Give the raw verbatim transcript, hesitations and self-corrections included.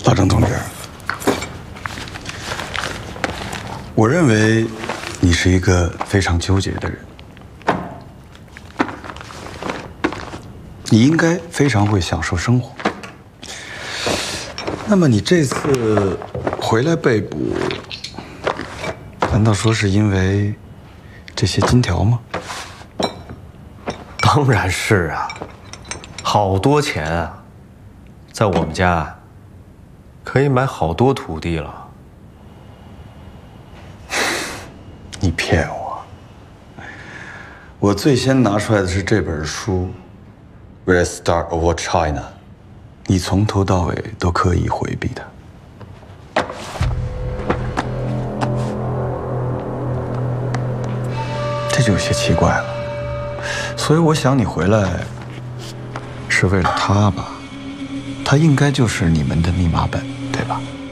老郑同志，我认为你是一个非常纠结的人，你应该非常会享受生活。那么你这次回来被捕，难道说是因为这些金条吗？ 当然是啊，好多钱啊，在我们家可以买好多土地了。 你骗我！我最先拿出来的是这本书《Red Star Over China》，你从头到尾都刻意回避它。这就有些奇怪了。所以我想你回来是为了他吧？他应该就是你们的密码本，对吧？